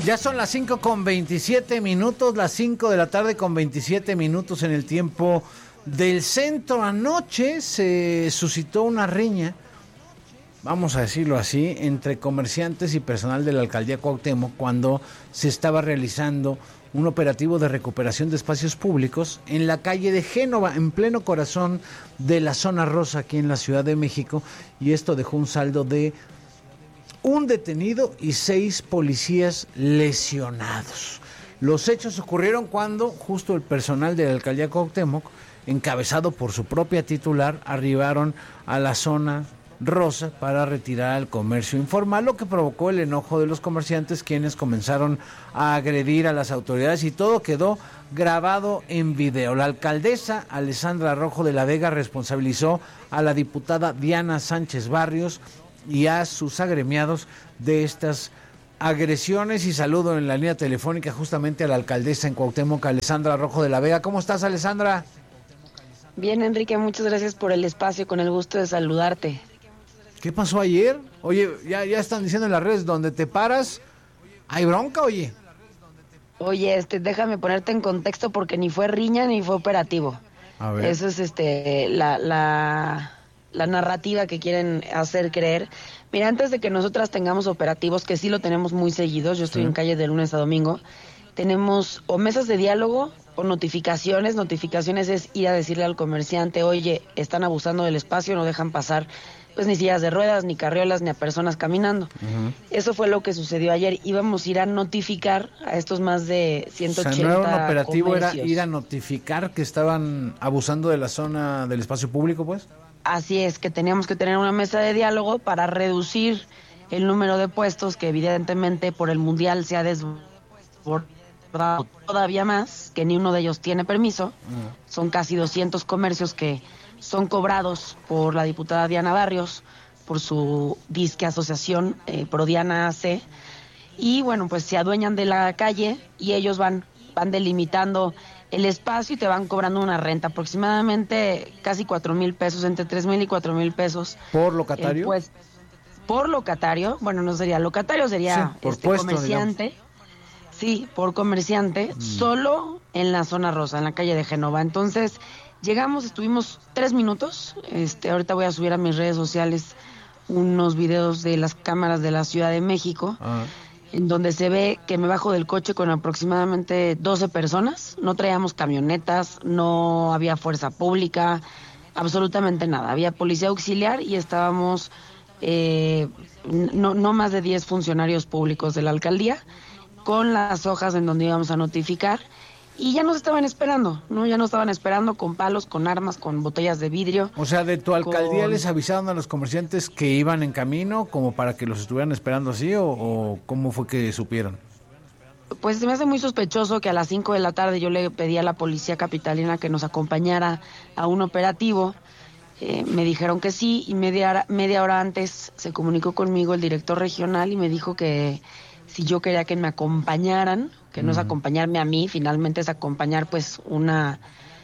Ya son las 5:27, las 5 de la tarde con 27 minutos en el tiempo del centro. Anoche se suscitó una riña, vamos a decirlo así, entre comerciantes y personal de la alcaldía Cuauhtémoc cuando se estaba realizando un operativo de recuperación de espacios públicos en la calle de Génova, en pleno corazón de la zona rosa aquí en la Ciudad de México, y esto dejó un saldo de un detenido y 6 policías lesionados. Los hechos ocurrieron cuando justo el personal de la alcaldía Cuauhtémoc, encabezado por su propia titular, arribaron a la zona rosa para retirar al comercio informal, lo que provocó el enojo de los comerciantes, quienes comenzaron a agredir a las autoridades, y todo quedó grabado en video. La alcaldesa Alessandra Rojo de la Vega responsabilizó a la diputada Diana Sánchez Barrios y a sus agremiados de estas agresiones, y saludo en la línea telefónica justamente a la alcaldesa en Cuauhtémoc, Alessandra Rojo de la Vega. ¿Cómo estás, Alessandra? Bien, Enrique, muchas gracias por el espacio, con el gusto de saludarte. ¿Qué pasó ayer? Oye, ya están diciendo en las redes, donde te paras, ¿hay bronca, oye? Oye, déjame ponerte en contexto, porque ni fue riña ni fue operativo. A ver. Eso es la narrativa que quieren hacer creer. Mira, antes de que nosotras tengamos operativos, que sí lo tenemos muy seguidos, yo estoy en calle de lunes a domingo, tenemos o mesas de diálogo o notificaciones. Notificaciones es ir a decirle al comerciante, oye, están abusando del espacio, no dejan pasar pues ni sillas de ruedas, ni carriolas, ni a personas caminando. Uh-huh. Eso fue lo que sucedió ayer. Íbamos a ir a notificar a estos más de 180 O sea, no era un operativo, comercios. Era ir a notificar que estaban abusando de la zona del espacio público, pues. Así es, que teníamos que tener una mesa de diálogo para reducir el número de puestos, que evidentemente por el mundial se ha desbordado todavía más, que ni uno de ellos tiene permiso. Uh-huh. Son casi 200 comercios que son cobrados por la diputada Diana Barrios, por su disque asociación Prodiana AC, y bueno, pues se adueñan de la calle y ellos van delimitando el espacio y te van cobrando una renta, aproximadamente casi 4,000 pesos, entre 3,000 y 4,000 pesos. ¿Por locatario? Pues, por locatario, bueno, no sería locatario, sería sí, por puesto, comerciante. Digamos. Sí, por comerciante, solo en la zona rosa, en la calle de Génova. Entonces, llegamos, estuvimos 3 minutos, ahorita voy a subir a mis redes sociales unos videos de las cámaras de la Ciudad de México, en donde se ve que me bajo del coche con aproximadamente 12 personas, no traíamos camionetas, no había fuerza pública, absolutamente nada, había policía auxiliar y estábamos no más de 10 funcionarios públicos de la alcaldía, con las hojas en donde íbamos a notificar. Y ya nos estaban esperando, ¿no? Ya nos estaban esperando con palos, con armas, con botellas de vidrio. O sea, ¿de tu alcaldía les avisaron a los comerciantes que iban en camino como para que los estuvieran esperando así o cómo fue que supieron? Pues se me hace muy sospechoso que a las 5 de la tarde yo le pedí a la policía capitalina que nos acompañara a un operativo. Me dijeron que sí, y media hora antes se comunicó conmigo el director regional y me dijo que si yo quería que me acompañaran, que no es acompañarme a mí, finalmente es acompañar pues una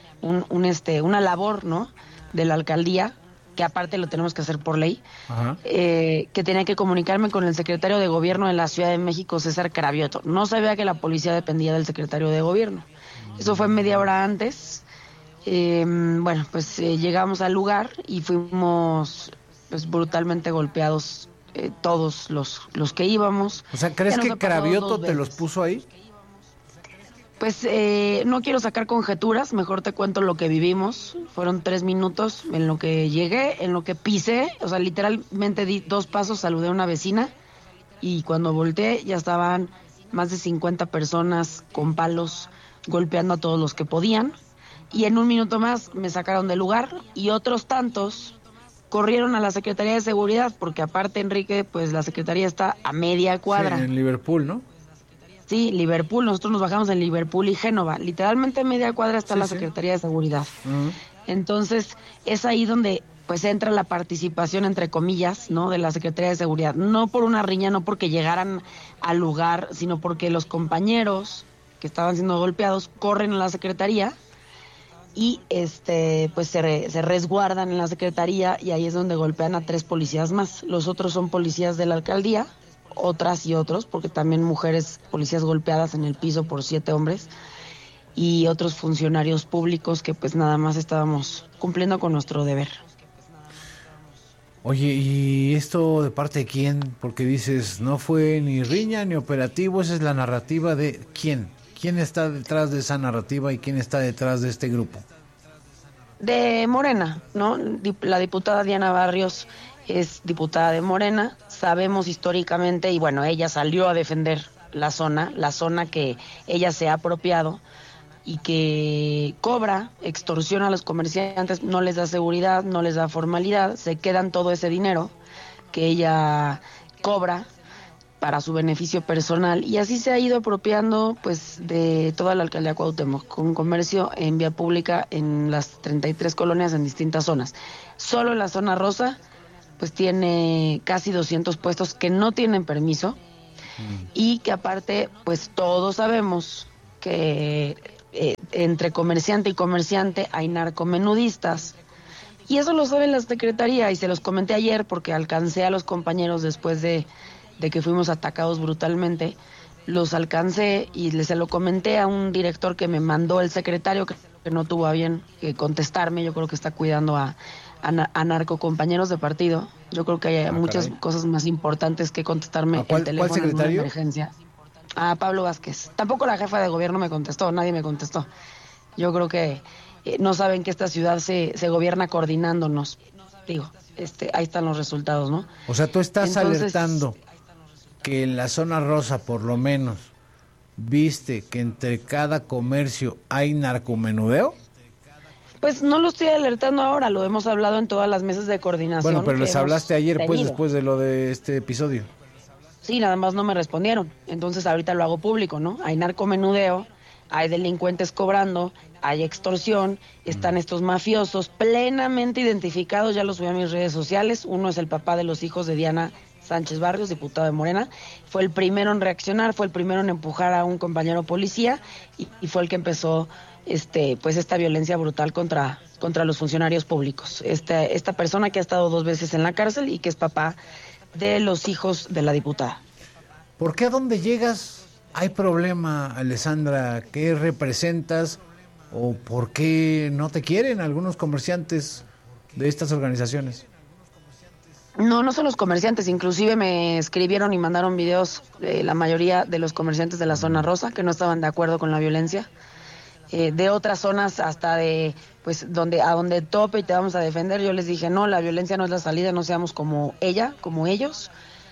labor, ¿no?, de la alcaldía, que aparte lo tenemos que hacer por ley, que tenía que comunicarme con el secretario de Gobierno de la Ciudad de México, César Cravioto. No sabía que la policía dependía del secretario de Gobierno. Eso fue media hora antes. Bueno, pues llegamos al lugar y fuimos pues brutalmente golpeados todos los que íbamos. O sea, ¿crees que Cravioto te los puso ahí? Pues no quiero sacar conjeturas, mejor te cuento lo que vivimos. Fueron 3 minutos en lo que llegué, en lo que pisé, o sea, literalmente di 2 pasos, saludé a una vecina y cuando volteé ya estaban más de 50 personas con palos golpeando a todos los que podían, y en un minuto más me sacaron del lugar y otros tantos corrieron a la Secretaría de Seguridad, porque aparte, Enrique, pues la Secretaría está a media cuadra. Sí, en Liverpool, ¿no? Sí, Liverpool, nosotros nos bajamos en Liverpool y Génova, literalmente a media cuadra está la Secretaría de Seguridad. Uh-huh. Entonces, es ahí donde pues entra la participación, entre comillas, ¿no?, de la Secretaría de Seguridad, no por una riña, no porque llegaran al lugar, sino porque los compañeros que estaban siendo golpeados corren a la Secretaría y pues se resguardan en la Secretaría, y ahí es donde golpean a 3 policías más. Los otros son policías de la alcaldía, otras y otros, porque también mujeres policías golpeadas en el piso por 7 hombres y otros funcionarios públicos que pues nada más estábamos cumpliendo con nuestro deber. Oye, ¿y esto de parte de quién? Porque dices, no fue ni riña ni operativo, esa es la narrativa de quién. ¿Quién está detrás de esa narrativa y quién está detrás de este grupo? De Morena, ¿no? La diputada Diana Barrios es diputada de Morena, sabemos históricamente, y bueno, ella salió a defender la zona que ella se ha apropiado y que cobra, extorsiona a los comerciantes, no les da seguridad, no les da formalidad, se quedan todo ese dinero que ella cobra para su beneficio personal, y así se ha ido apropiando pues de toda la alcaldía Cuauhtémoc, con comercio en vía pública en las 33 colonias en distintas zonas. Solo en la zona rosa pues tiene casi 200 puestos que no tienen permiso y que aparte pues todos sabemos que entre comerciante y comerciante hay narcomenudistas. Y eso lo sabe la Secretaría, y se los comenté ayer porque alcancé a los compañeros después de que fuimos atacados brutalmente. Los alcancé y se lo comenté a un director que me mandó el secretario, que no tuvo a bien contestarme. Yo creo que está cuidando a narcocompañeros de partido. Yo creo que hay muchas cosas más importantes que contestarme el teléfono en una emergencia. A Pablo Vázquez. Tampoco la jefa de gobierno me contestó, nadie me contestó. Yo creo que no saben que esta ciudad se gobierna coordinándonos. Digo, ahí están los resultados, ¿no? O sea, tú estás alertando que en la zona rosa, por lo menos, viste que entre cada comercio hay narcomenudeo. Pues no lo estoy alertando ahora, lo hemos hablado en todas las mesas de coordinación. Bueno, pero les hablaste ayer, pues, después de lo de este episodio. Sí, nada más no me respondieron. Entonces ahorita lo hago público, ¿no? Hay narcomenudeo, hay delincuentes cobrando, hay extorsión, están estos mafiosos plenamente identificados, ya los subí a mis redes sociales. Uno es el papá de los hijos de Diana Sánchez Barrios, diputado de Morena. Fue el primero en reaccionar, fue el primero en empujar a un compañero policía y fue el que empezó pues esta violencia brutal contra los funcionarios públicos. Esta persona que ha estado 2 veces en la cárcel y que es papá de los hijos de la diputada. ¿Por qué a dónde llegas hay problema, Alessandra? ¿Qué representas o por qué no te quieren algunos comerciantes de estas organizaciones? No son los comerciantes, inclusive me escribieron y mandaron videos la mayoría de los comerciantes de la zona rosa que no estaban de acuerdo con la violencia. De otras zonas hasta de pues a donde tope y te vamos a defender, yo les dije no, la violencia no es la salida, no seamos como ella, como ellos.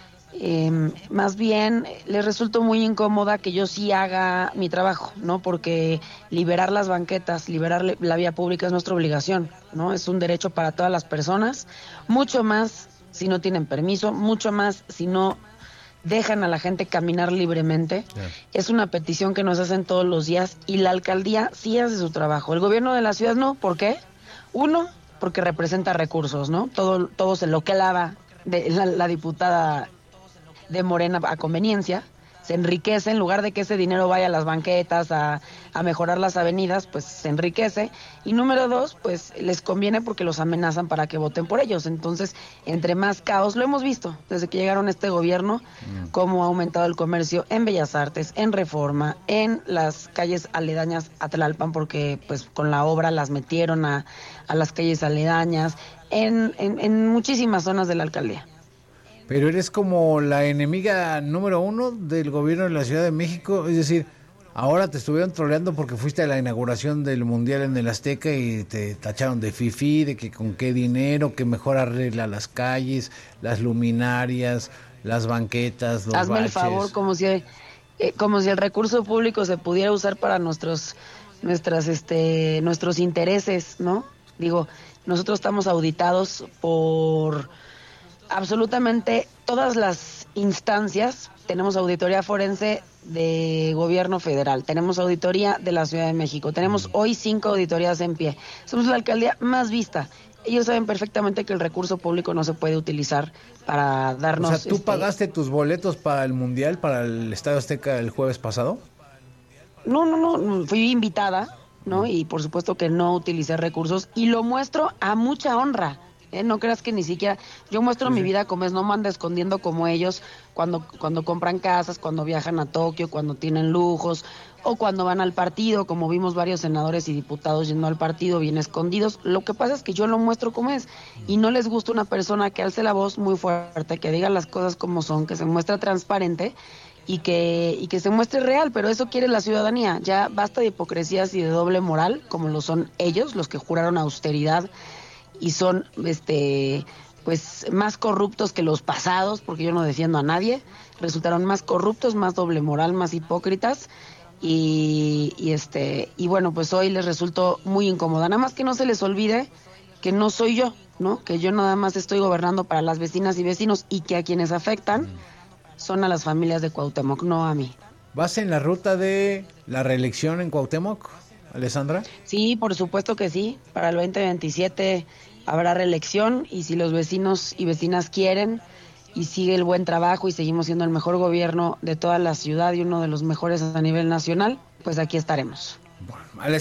Más bien les resultó muy incómoda que yo sí haga mi trabajo, ¿no? Porque liberar las banquetas, liberar la vía pública es nuestra obligación, ¿no? Es un derecho para todas las personas, mucho más si no tienen permiso, mucho más si no dejan a la gente caminar libremente. Yeah. Es una petición que nos hacen todos los días y la alcaldía sí hace su trabajo. El gobierno de la ciudad no. ¿Por qué? Uno, porque representa recursos, ¿no? Todo se lo clava de la diputada de Morena a conveniencia. Se enriquece, en lugar de que ese dinero vaya a las banquetas, a mejorar las avenidas, pues se enriquece. Y número 2, pues les conviene porque los amenazan para que voten por ellos. Entonces, entre más caos, lo hemos visto desde que llegaron a este gobierno, cómo ha aumentado el comercio en Bellas Artes, en Reforma, en las calles aledañas a Tlalpan, porque pues con la obra las metieron a las calles aledañas, en muchísimas zonas de la alcaldía. Pero eres como la enemiga número 1 del gobierno de la Ciudad de México, es decir, ahora te estuvieron troleando porque fuiste a la inauguración del Mundial en el Azteca y te tacharon de fifí, de que con qué dinero, que mejor arregla las calles, las luminarias, las banquetas, los Hazme baches. El favor, como si el recurso público se pudiera usar para nuestros intereses, ¿no? Digo, nosotros estamos auditados por absolutamente todas las instancias. Tenemos auditoría forense de gobierno federal, tenemos auditoría de la Ciudad de México, tenemos hoy 5 auditorías en pie. Somos la alcaldía más vista. Ellos saben perfectamente que el recurso público no se puede utilizar para darnos... O sea, ¿tú pagaste tus boletos para el Mundial, para el Estadio Azteca el jueves pasado? No, fui invitada, ¿no? Y por supuesto que no utilicé recursos y lo muestro a mucha honra. No creas que ni siquiera, yo muestro Sí, mi sí. vida como es, no me ando escondiendo como ellos cuando compran casas, cuando viajan a Tokio, cuando tienen lujos, o cuando van al partido, como vimos varios senadores y diputados yendo al partido bien escondidos. Lo que pasa es que yo lo muestro como es, y no les gusta una persona que alce la voz muy fuerte, que diga las cosas como son, que se muestra transparente y que se muestre real, pero eso quiere la ciudadanía. Ya basta de hipocresías y de doble moral, como lo son ellos, los que juraron austeridad y son pues más corruptos que los pasados, porque yo no defiendo a nadie. Resultaron más corruptos, más doble moral, más hipócritas. Y bueno, pues hoy les resultó muy incómoda. Nada más que no se les olvide que no soy yo, ¿no? Que yo nada más estoy gobernando para las vecinas y vecinos, y que a quienes afectan son a las familias de Cuauhtémoc, no a mí. ¿Vas en la ruta de la reelección en Cuauhtémoc, Alessandra? Sí, por supuesto que sí. Para el 2027 habrá reelección, y si los vecinos y vecinas quieren y sigue el buen trabajo y seguimos siendo el mejor gobierno de toda la ciudad y uno de los mejores a nivel nacional, pues aquí estaremos. Bueno,